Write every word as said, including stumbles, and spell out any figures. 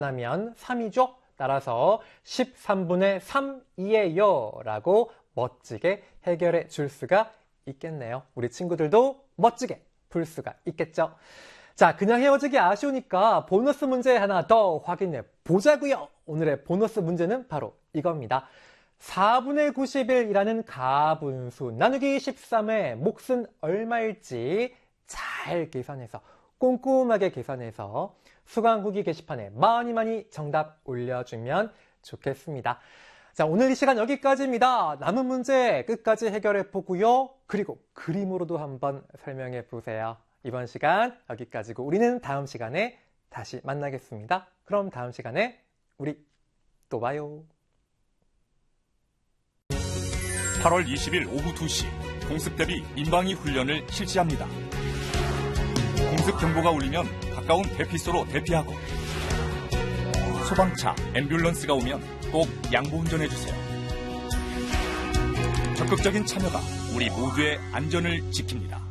하면 삼이죠. 따라서 십삼분의 삼이에요 라고 멋지게 해결해 줄 수가 있겠네요. 우리 친구들도 멋지게 풀 수가 있겠죠. 자, 그냥 헤어지기 아쉬우니까 보너스 문제 하나 더 확인해 보자고요. 오늘의 보너스 문제는 바로 이겁니다. 사분의 구십일이라는 가분수 나누기 십삼의 몫은 얼마일지 잘 계산해서 꼼꼼하게 계산해서 수강 후기 게시판에 많이 많이 정답 올려주면 좋겠습니다. 자, 오늘 이 시간 여기까지입니다. 남은 문제 끝까지 해결해 보고요. 그리고 그림으로도 한번 설명해 보세요. 이번 시간 여기까지고 우리는 다음 시간에 다시 만나겠습니다. 그럼 다음 시간에 우리 또 봐요. 팔월 이십일 오후 두 시 공습 대비 민방위 훈련을 실시합니다. 공습 경보가 울리면 가까운 대피소로 대피하고 소방차, 앰뷸런스가 오면 꼭 양보 운전해주세요. 적극적인 참여가 우리 모두의 안전을 지킵니다.